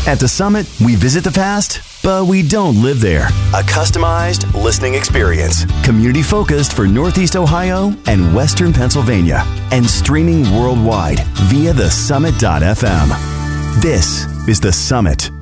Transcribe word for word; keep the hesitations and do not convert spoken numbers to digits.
At The Summit, we visit the past, but we don't live there. A customized listening experience. Community-focused for Northeast Ohio and Western Pennsylvania. And streaming worldwide via the summit dot f m. This is The Summit.